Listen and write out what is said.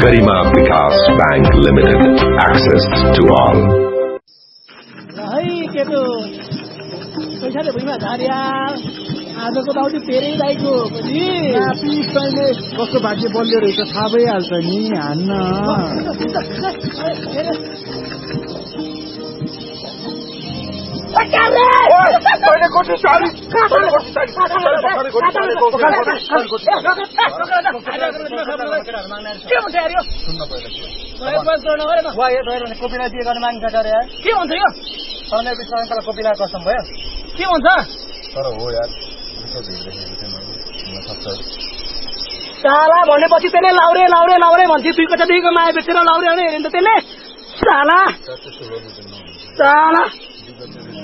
Garima Vikas Bank Limited. Access to all. पैसाले भुइँमा झार्या आजको दाउदी तेरै दाइको पनि कस्तो भाग्य बलियो रहेछ थाहा भइहाल्छ नि हान्न कोपिला कसम भयो के भन्छ तर हो यार साला भनेपछि त्यसले लाउरे लाउरे लाउरे भन्छ दुईको छ दुईको माया बेचेर लाउरे भने हेरे नि त त्यसले साला साला